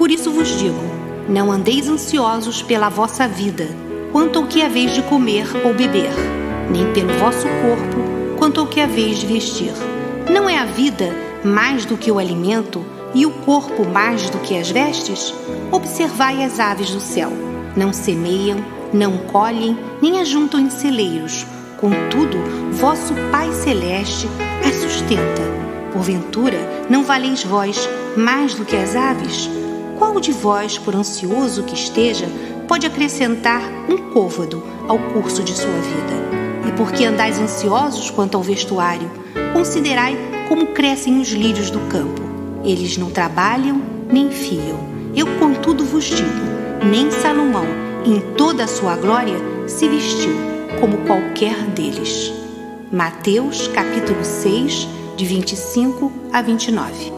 Por isso vos digo, não andeis ansiosos pela vossa vida, quanto ao que haveis de comer ou beber, nem pelo vosso corpo, quanto ao que haveis de vestir. Não é a vida mais do que o alimento, e o corpo mais do que as vestes? Observai as aves do céu. Não semeiam, não colhem, nem ajuntam em celeiros. Contudo, vosso Pai Celeste as sustenta. Porventura, não valeis vós mais do que as aves? Qual de vós, por ansioso que esteja, pode acrescentar um côvado ao curso de sua vida? E por que andais ansiosos quanto ao vestuário? Considerai como crescem os lírios do campo. Eles não trabalham nem fiam. Eu, contudo, vos digo, nem Salomão, em toda a sua glória, se vestiu como qualquer deles. Mateus, capítulo 6, de 25 a 29.